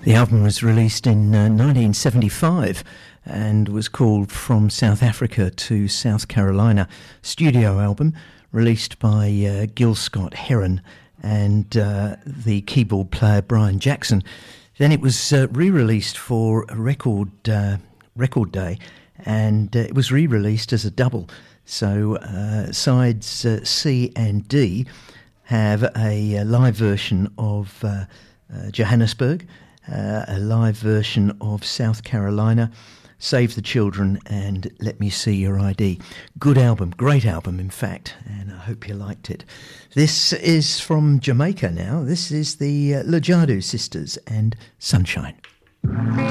The album was released in 1975 and was called From South Africa to South Carolina. Studio album released by Gil Scott-Heron and the keyboard player Brian Jackson. Then it was re-released for a record day, and it was re-released as a double. So sides C and D have a live version of Johannesburg, a live version of South Carolina, Save the Children, and Let Me See Your ID. Good album, great album in fact, and I hope you liked it. This is from Jamaica now. This is the Lajadu Sisters and Sunshine.